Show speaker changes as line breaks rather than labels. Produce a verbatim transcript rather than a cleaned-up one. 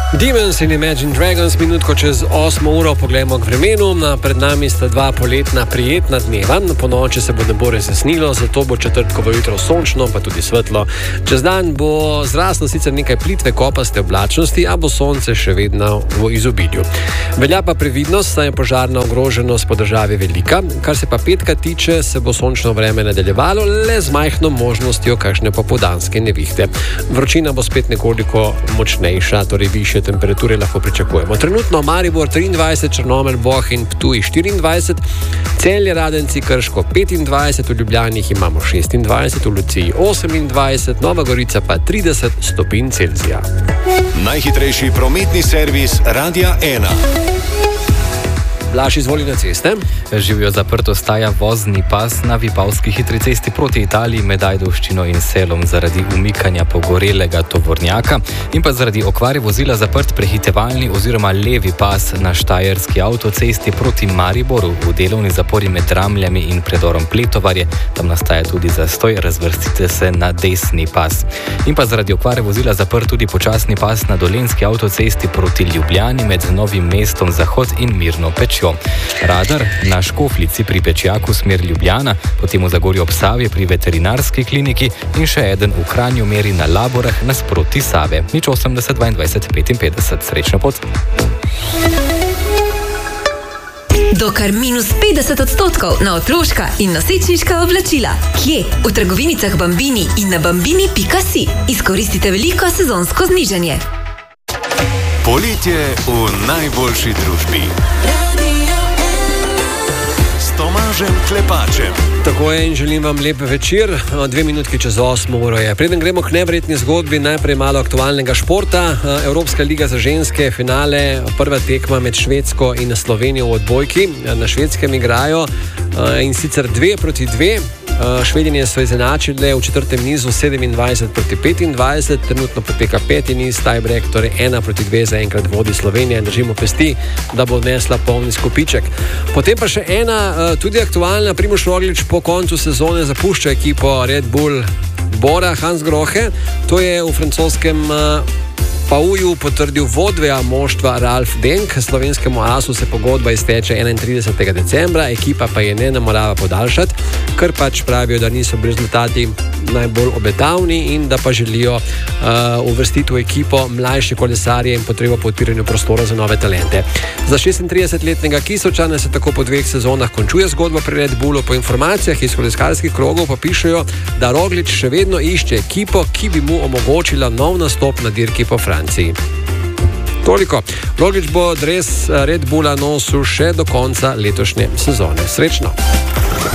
Demons in Imagine Dragons, minutko čez osmo uro, poglejmo k vremenu. Pred nami sta dva poletna prijetna dneva. Po noči se bo nebo razjasnilo, zato bo četrtkovo jutro sončno, pa tudi svetlo. Čez dan bo zraslo sicer nekaj plitve kopaste oblačnosti, a bo sonce še vedno v izobilju. Velja pa previdnost, saj je požarna ogroženost po državi velika. Kar se pa petka tiče, se bo sončno vreme nadaljevalo, le z majhno možnostjo kakšne popoldanske nevihte. Vročina bo spet nekoliko močnejša, torej višje temperature lahko pričakujemo. Trenutno Maribor triindvajset, Črnomelj, Bohinj in Ptuj štiriindvajset, Celje, Radenci, Krško petindvajset, v Ljubljani imamo šestindvajset, v Luciji osemindvajset, Nova Gorica pa trideset stopinj Celzija.
Najhitrejši prometni servis Radia ena.
Blaž, izvoli na ceste.
Živijo zaprto staja vozni pas na Vipavski hitri cesti proti Italiji med Ajdovščino in Selom zaradi umikanja pogorelega tovornjaka in pa zaradi okvare vozila zaprt prehitevalni oziroma levi pas na Štajerski avtocesti proti Mariboru v delovni zapori med Ramljami in predorom Pletovarje. Tam nastaja tudi zastoj, razvrstite se na desni pas. In pa zaradi okvare vozila zaprt tudi počasni pas na Dolenjski avtocesti proti Ljubljani med Novim mestom Zahod in Mirno Pečjo. Radar na Škoflici pri Pečjaku smer Ljubljana, potem v Zagorju ob Savi pri veterinarski kliniki in še eden v Kranju meri na Laborah nasproti Save. nič osemdeset dvaindvajset petinpetdeset. Srečno pot!
Do kar minus petdeset odstotkov na otroška in nosečniška oblačila. Kje? V trgovinicah Bambini in na bambini pika si. Izkoristite veliko sezonsko znižanje.
Poletje v najboljši družbi. S Tomažem Klepačem.
Tako je in želim vam lep večer. Dve minutki čez osmo uro je. Preden gremo k neverjetni zgodbi, najprej malo aktualnega športa. Evropska liga za ženske, finale, prva tekma med Švedsko in Slovenijo v odbojki. Na Švedskem igrajo in sicer dve proti dve. Švedinje so izenačile v četrtem nizu sedemindvajset proti petindvajset, trenutno poteka peti niz, tiebreak, torej ena proti dve zaenkrat vodi Slovenija in držimo pesti, da bo odnesla polni skupiček. Potem pa še ena, tudi aktualna, Primož Roglič po koncu sezone zapušča ekipo Red Bull Bora Hansgrohe, to je v francoskem Pauju potrdil vodja moštva Ralf Denk. Slovenskemu asu se pogodba izteče enaintridesetega decembra, ekipa pa je ne namorava podaljšati, ker pač pravijo, da niso bili rezultati najbolj obetavni in da pa želijo uh, uvrstiti v ekipo mlajše kolesarje in potrebo po odpiranju prostora za nove talente. Za šestintridesetletnega Kisovčana se tako po dveh sezonah končuje zgodba pri Red Bullu. Po informacijah iz kolesarskih krogov pa pišejo, da Roglič še vedno išče ekipo, ki bi mu omogočila nov nastop na dirki po Franciji. Toliko. Roglič bo dres Red Bulla nosil še do konca letošnje sezone. Srečno!